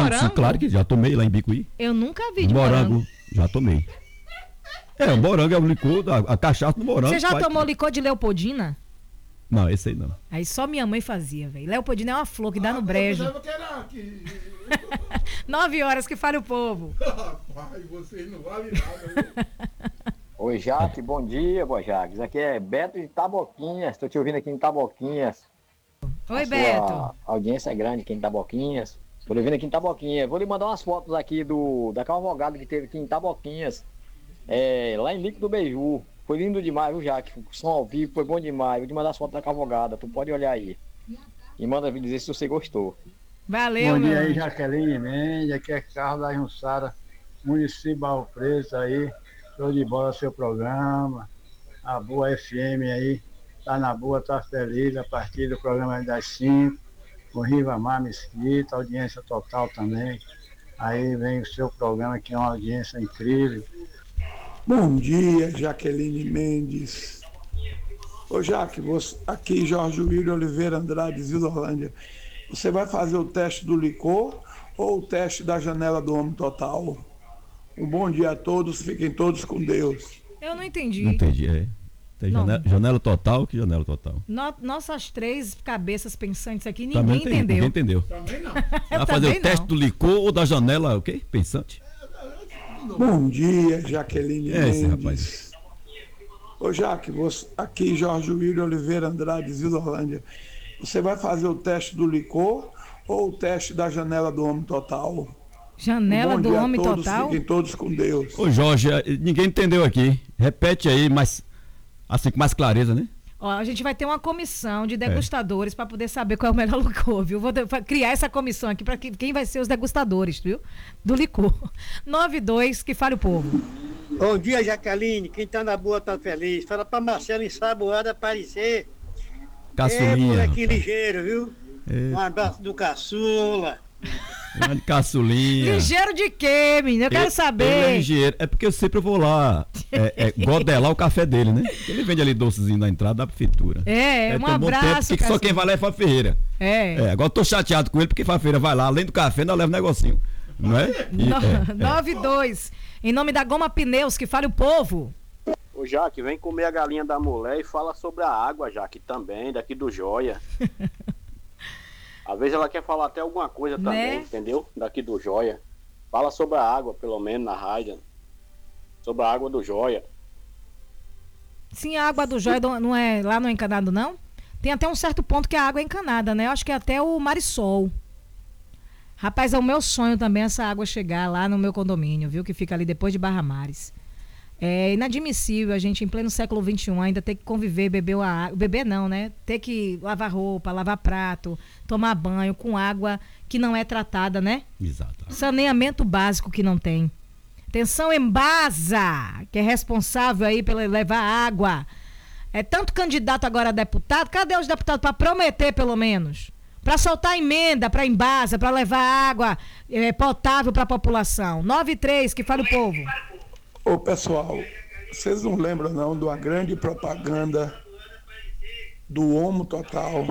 morango? Claro que já tomei lá em Bicuí. Eu nunca vi de morango. Já tomei. O morango é o licor, a cachaça do morango. Você já tomou licor de Leopoldina? Não, esse aí não. Aí só minha mãe fazia, velho. Leopoldina é uma flor que dá no brejo. 9 horas que fala o povo. Rapaz, vocês não valem nada. Oi, Jaque, bom dia, Jaque. Isso aqui é Beto de Taboquinhas. Estou te ouvindo aqui em Taboquinhas. Oi, Beto. A audiência é grande aqui em Taboquinhas. Estou lhe ouvindo aqui em Taboquinhas. Vou lhe mandar umas fotos aqui da cavalgada que teve aqui em Taboquinhas. Lá em Lico do Beiju. Foi lindo demais, viu, Jaque? O som ao vivo foi bom demais. Vou te mandar as fotos da cavalgada. Tu pode olhar aí. E manda me dizer se você gostou. Valeu, bom dia meu aí, anjo. Jaqueline Mendes. Aqui é Carlos da Jussara, município Barro Preto aí. Show de bola seu programa. A Boa FM aí. Tá na boa, tá feliz. A partir do programa das 5. Com Ribamar Mesquita, audiência total também. Aí vem o seu programa que é uma audiência incrível. Bom dia, Jaqueline Mendes. Ô Jaque, aqui Jorge William Oliveira Andrade, Isolândia. Você vai fazer o teste do licor ou o teste da janela do homem total? Um bom dia a todos, fiquem todos com Deus. Eu não entendi. Não entendi, Tem janela total, que janela total? Nossas 3 cabeças pensantes aqui, Também ninguém entendeu. Ninguém entendeu. Também não. Vai fazer o teste do licor ou da janela, o quê? Pensante? Bom dia, Jaqueline Esse Mendes. rapaz. Ô Jaque, aqui Jorge William Oliveira Andrade, Isolândia. Você vai fazer o teste do licor ou o teste da janela do homem total? Janela do homem total? Fiquem todos com Deus. Ô Jorge, ninguém entendeu aqui. Repete aí, mas assim com mais clareza, né? Ó, a gente vai ter uma comissão de degustadores para poder saber qual é o melhor licor, viu? Vou criar essa comissão aqui para quem vai ser os degustadores, viu? Do licor. 92, que fale o povo. Bom dia, Jaqueline. Quem tá na boa tá feliz. Fala pra Marcelo Ensaboada aparecer. Caçulinha. Moleque ligeiro, viu? Um abraço do Caçula. Caçulinha. Ligeiro de quê, menino? Eu quero saber. Ele é ligeiro. É porque eu sempre vou lá godelar o café dele, né? Ele vende ali docezinho na entrada da prefeitura. Um abraço. Porque só quem vai lá é Fábio Ferreira. Agora eu tô chateado com ele porque Fábio Ferreira vai lá, além do café, ainda leva um negocinho. Não é? 92. Em nome da Goma Pneus, que fale o povo. Ô Jaque, vem comer a galinha da mulher e fala sobre a água, Jaque, também, daqui do Joia. Às vezes ela quer falar até alguma coisa também, entendeu? Daqui do Joia. Fala sobre a água, pelo menos, na rádio. Sobre a água do Joia. Sim, a água do Joia não é, lá não é encanado, não? Tem até um certo ponto que a água é encanada, né? Eu acho que é até o Marisol. Rapaz, é o meu sonho também essa água chegar lá no meu condomínio, viu? Que fica ali depois de Barra Mares. É inadmissível a gente, em pleno século XXI, ainda ter que conviver, beber a água. Beber não, né? Ter que lavar roupa, lavar prato, tomar banho com água que não é tratada, né? Exato. Saneamento básico que não tem. Atenção, Embasa, que é responsável aí pelo levar água. É tanto candidato agora a deputado. Cadê os deputados para prometer, pelo menos? Para soltar emenda para Embasa, para levar água potável para a população. 93, que fala o povo. Ô pessoal, vocês não lembram não de uma grande propaganda do Homo Total?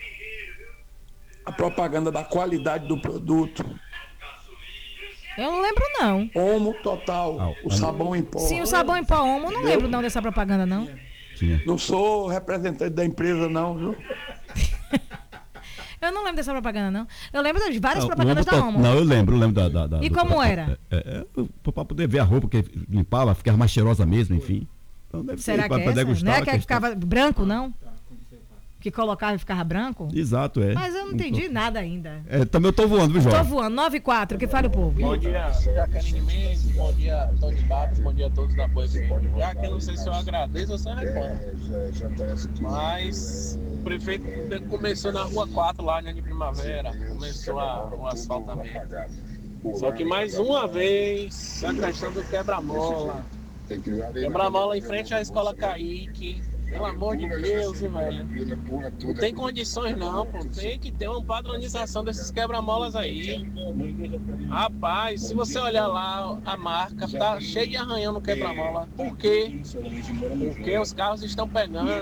A propaganda da qualidade do produto. Eu não lembro não. Homo Total, o sabão em pó. Sim, o sabão em pó Homo, não lembro não dessa propaganda não. Não sou representante da empresa não, viu? Eu não lembro dessa propaganda, não. Eu lembro de várias propagandas da Homo. Não, eu lembro da... E como era? Para poder ver a roupa que limpava, ficava mais cheirosa mesmo, enfim. Então deve Será ser, que é essa? Não é que ficava branco, não? Que colocava e ficava branco? Exato, Mas eu não entendi nada ainda. Também eu tô voando, viu, Jorge? Tô voando. 94, que fale o povo. Bom dia, Jaqueline Mendes. Bom dia, Tony Babs. Bom dia a todos da Boa FM. Já que eu não sei se eu agradeço ou se eu reclamo. Mas o prefeito começou na Rua 4, lá em Primavera. Começou o asfaltamento. Só que mais uma vez, a questão do quebra-mola. Quebra-mola em frente à Escola Caíque. Pelo amor de Deus, velho. Não tem condições não, pô. Tem que ter uma padronização desses quebra-molas aí. Rapaz, se você olhar lá, a marca tá cheia de arranhão no quebra-mola. Por quê? Porque os carros estão pegando.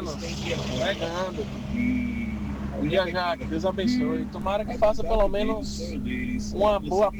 Bom dia, Jaque. Deus abençoe. Tomara que faça pelo menos uma boa